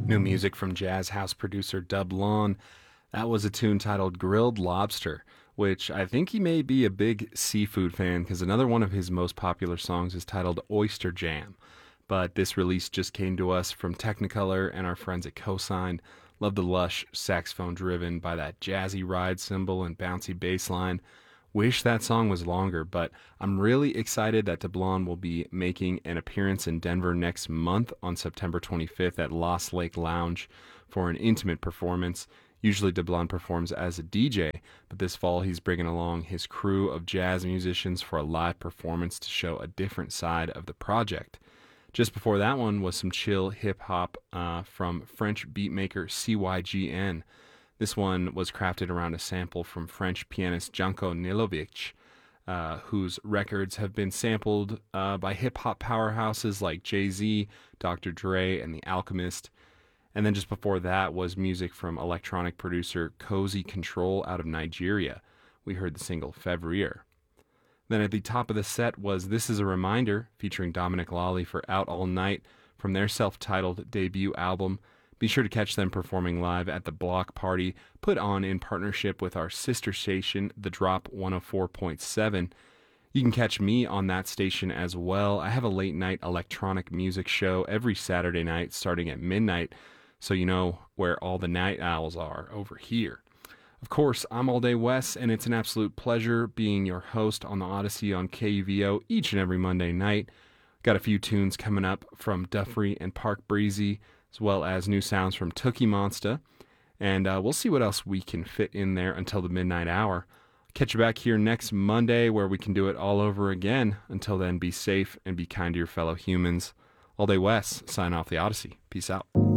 New music from jazz house producer Dub Lon. That was a tune titled Grilled Lobster, which I think he may be a big seafood fan because another one of his most popular songs is titled Oyster Jam. But this release just came to us from Technicolor and our friends at Cosign. Love the lush saxophone driven by that jazzy ride cymbal and bouncy bass line. Wish that song was longer, but I'm really excited that DeBlon will be making an appearance in Denver next month on September 25th at Lost Lake Lounge for an intimate performance. Usually DeBlon performs as a DJ, but this fall he's bringing along his crew of jazz musicians for a live performance to show a different side of the project. Just before that one was some chill hip-hop from French beatmaker CYGN. This one was crafted around a sample from French pianist Janko Nilovic, whose records have been sampled by hip-hop powerhouses like Jay-Z, Dr. Dre, and The Alchemist. And then just before that was music from electronic producer Cozy Control out of Nigeria. We heard the single Fevrier. Then at the top of the set was This Is a Reminder, featuring Dominic Lawley for Out All Night from their self-titled debut album. Be sure to catch them performing live at the Block Party, put on in partnership with our sister station, The Drop 104.7. You can catch me on that station as well. I have a late-night electronic music show every Saturday night starting at midnight, so you know where all the night owls are over here. Of course, I'm All Day Wes, and it's an absolute pleasure being your host on the Odyssey on KUVO each and every Monday night. Got a few tunes coming up from Duffrey and Park Breezy, as well as new sounds from Tookie Monster, and we'll see what else we can fit in there until the midnight hour. Catch you back here next Monday where we can do it all over again. Until then, be safe and be kind to your fellow humans. All Day Wes, sign off the Odyssey. Peace out.